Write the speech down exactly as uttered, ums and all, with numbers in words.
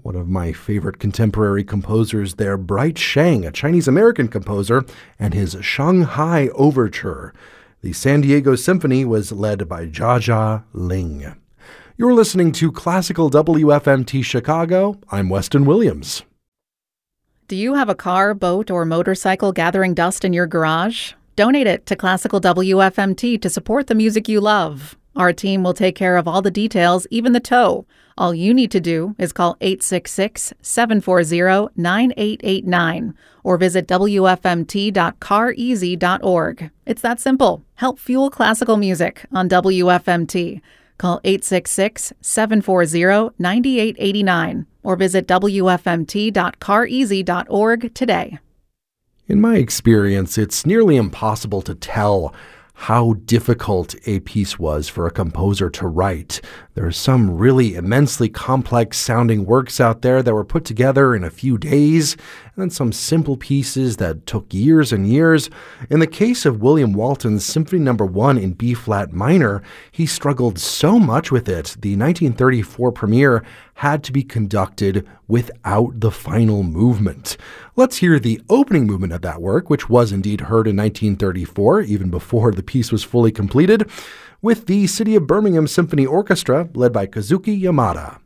One of my favorite contemporary composers there, Bright Sheng, a Chinese-American composer, and his Shanghai Overture. The San Diego Symphony was led by Jia Ling. You're listening to Classical W F M T Chicago. I'm Weston Williams. Do you have a car, boat, or motorcycle gathering dust in your garage? Donate it to Classical W F M T to support the music you love. Our team will take care of all the details, even the tow. All you need to do is call eight six six, seven four zero, nine eight eight nine or visit W F M T dot car easy dot org. It's that simple. Help fuel classical music on W F M T. Call eight six six, seven four zero, nine eight eight nine or visit W F M T dot car easy dot org today. In my experience, it's nearly impossible to tell how difficult a piece was for a composer to write. There are some really immensely complex sounding works out there that were put together in a few days, and then some simple pieces that took years and years. In the case of William Walton's Symphony Number One in B-flat minor, he struggled so much with it, the nineteen thirty-four premiere had to be conducted without the final movement. Let's hear the opening movement of that work, which was indeed heard in nineteen thirty-four, even before the piece was fully completed, with the City of Birmingham Symphony Orchestra, led by Kazuki Yamada.